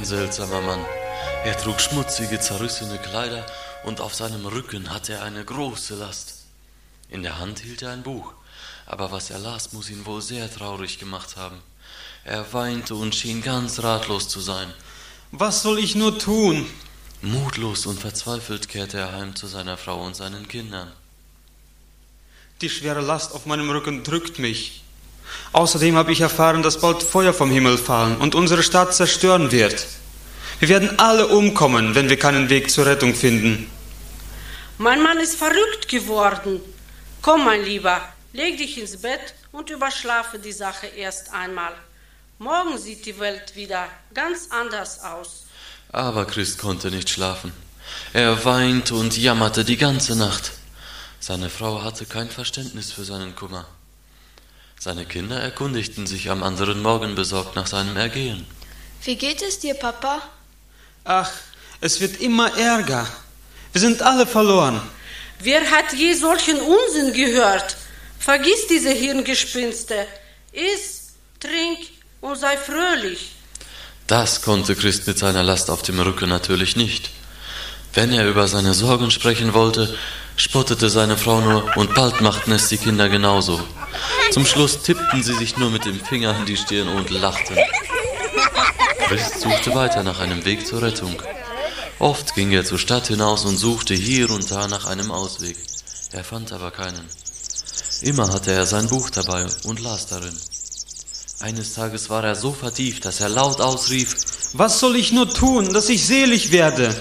ein seltsamer Mann. Er trug schmutzige, zerrissene Kleider und auf seinem Rücken hatte er eine große Last. In der Hand hielt er ein Buch, aber was er las, muss ihn wohl sehr traurig gemacht haben. Er weinte und schien ganz ratlos zu sein. Was soll ich nur tun? Mutlos und verzweifelt kehrte er heim zu seiner Frau und seinen Kindern. Die schwere Last auf meinem Rücken drückt mich. Außerdem habe ich erfahren, dass bald Feuer vom Himmel fallen und unsere Stadt zerstören wird. Wir werden alle umkommen, wenn wir keinen Weg zur Rettung finden. Mein Mann ist verrückt geworden. Komm, mein Lieber, leg dich ins Bett und überschlafe die Sache erst einmal. Morgen sieht die Welt wieder ganz anders aus. Aber Christ konnte nicht schlafen. Er weinte und jammerte die ganze Nacht. Seine Frau hatte kein Verständnis für seinen Kummer. Seine Kinder erkundigten sich am anderen Morgen besorgt nach seinem Ergehen. Wie geht es dir, Papa? Ach, es wird immer ärger. Wir sind alle verloren. Wer hat je solchen Unsinn gehört? Vergiss diese Hirngespinste. Iss, trink und sei fröhlich. Das konnte Christ mit seiner Last auf dem Rücken natürlich nicht. Wenn er über seine Sorgen sprechen wollte, spottete seine Frau nur und bald machten es die Kinder genauso. Zum Schluss tippten sie sich nur mit dem Finger an die Stirn und lachten. Christ suchte weiter nach einem Weg zur Rettung. Oft ging er zur Stadt hinaus und suchte hier und da nach einem Ausweg. Er fand aber keinen. Immer hatte er sein Buch dabei und las darin. Eines Tages war er so vertieft, dass er laut ausrief: Was soll ich nur tun, dass ich selig werde?